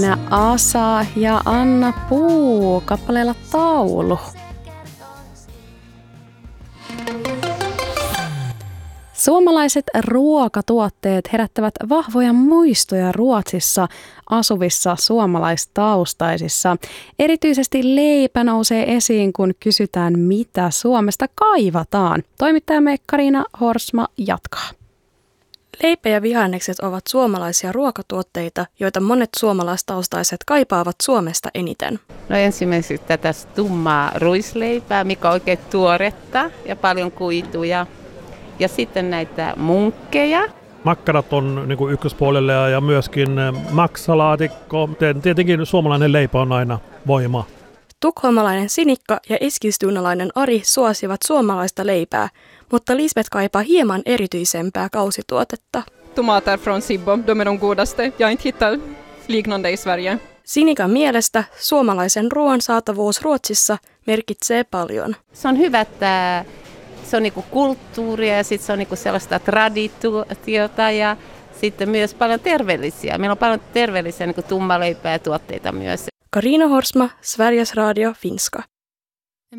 Karina Asa ja Anna Puu kappaleella Taulu. Suomalaiset ruokatuotteet herättävät vahvoja muistoja Ruotsissa asuvissa suomalaistaustaisissa. Erityisesti leipä nousee esiin, kun kysytään, mitä Suomesta kaivataan. Toimittajamme Karina Horsma jatkaa. Leipä ja vihannekset ovat suomalaisia ruokatuotteita, joita monet suomalaistaustaiset kaipaavat Suomesta eniten. No ensimmäiseksi tätä tummaa ruisleipää, mikä on oikein tuoretta ja paljon kuituja. Ja sitten näitä munkkeja. Makkarat on niin kuin ykköspuolelle ja myöskin maksalaatikko. Tietenkin suomalainen leipä on aina voima. Tukholmalainen Sinikka ja eskilstunalainen Ari suosivat suomalaista leipää, mutta Lisbeth kaipaa hieman erityisempää kausituotetta. Tomater från Sibbo, de är de godaste. Jag har inte hittat liknande i Sverige. Sinikan mielestä suomalaisen ruoan saatavuus Ruotsissa merkitsee paljon. Se on hyvä, että se on niinku kulttuuria ja sitten se on niinku sellaista traditiota ja sitten myös paljon terveellisiä. Meillä on paljon terveellisiä niinku tummaleipää ja tuotteita myös. Karina Horsma, Sveriges Radio, Finska.